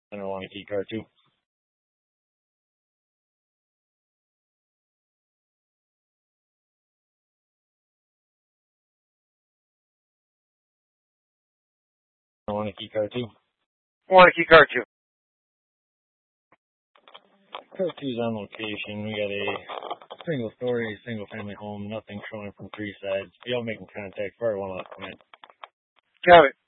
I don't want a key card too. I want a key card too. I want a key card too. Card 2's on location. We got a single story, single family home, nothing showing from 3 sides. Y'all making contact for our 1 left command. Got it.